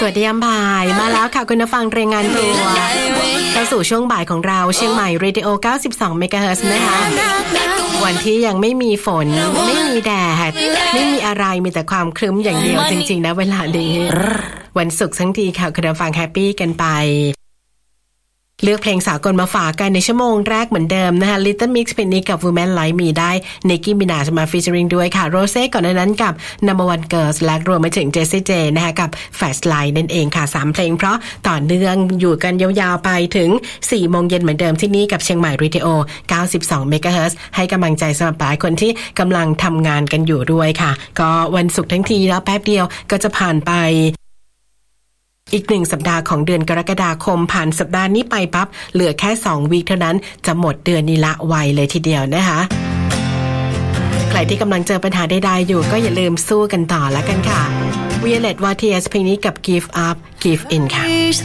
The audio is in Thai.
สวัสดียามบ่ายมาแล้วค่ะคุณผู้ฟังรายงานตัวเข้าสู่ช่วงบ่ายของเราเชียงใหม่เรดิโอ92เมกะเฮิรตซ์นะคะวันที่ยังไม่มีฝนไม่มีแดดไม่มีอะไรมีแต่ความครึ้มอย่างเดียวจริงๆนะเวลานี้วันศุกร์ทั้งทีค่ะคุณผู้ฟังแฮปปี้กันไปเลือกเพลงสากลมาฝากกันในชั่วโมงแรกเหมือนเดิมนะคะ Little Mix เพลงนี้กับ Women Like Me ได้ Nicki Minaj มา featuring ด้วยค่ะ Rose ก่อนหน้านั้นกับ Number One Girls และรวมไปถึง Jessie J นะคะกับ Fast Line นั่นเองค่ะ3เพลงเพราะต่อเนื่องอยู่กันยาวๆไปถึง 4 โมงเย็นเหมือนเดิมที่นี่กับเชียงใหม่ Radio 92 เมกะเฮิรตซ์ให้กำลังใจสำหรับหลายคนที่กำลังทำงานกันอยู่ด้วยค่ะก็วันศุกร์ทั้งทีแล้วแป๊บเดียวก็จะผ่านไปอีก1สัปดาห์ของเดือนกรกฎาคมผ่านสัปดาห์นี้ไปปั๊บเหลือแค่2วีคเท่านั้นจะหมดเดือนนี้ละไวเลยทีเดียวนะคะใครที่กำลังเจอปัญหาใดๆอยู่ก็อย่าลืมสู้กันต่อแล้วกันค่ะ Violet Wattiers เพลงนี้กับ Give Up Give In ค่ะ